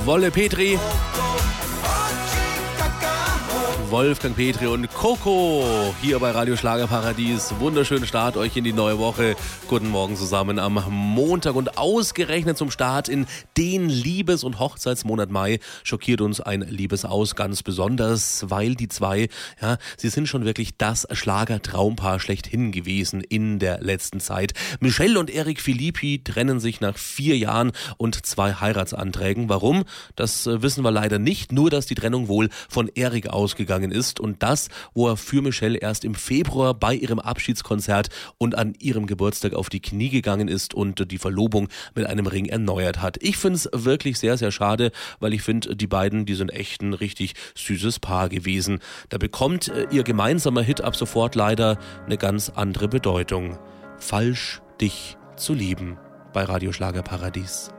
Wolle Petri, Wolfgang Petri und Coco hier bei Radio Schlagerparadies. Wunderschönen Start euch in die neue Woche. Guten Morgen zusammen am Montag und ausgerechnet zum Start in den Liebes- und Hochzeitsmonat Mai schockiert uns ein Liebesaus ganz besonders, weil die zwei, sie sind schon wirklich das Schlagertraumpaar schlechthin gewesen in der letzten Zeit. Michelle und Eric Philippi trennen sich nach 4 Jahren und 2 Heiratsanträgen. Warum? Das wissen wir leider nicht. Nur, dass die Trennung wohl von Eric ausgegangen ist und das, wo er für Michelle erst im Februar bei ihrem Abschiedskonzert und an ihrem Geburtstag auf die Knie gegangen ist und die Verlobung mit einem Ring erneuert hat. Ich finde es wirklich sehr, sehr schade, weil ich finde, die beiden, die sind echt ein richtig süßes Paar gewesen. Da bekommt ihr gemeinsamer Hit ab sofort leider eine ganz andere Bedeutung. Falsch, dich zu lieben bei Radio Schlagerparadies.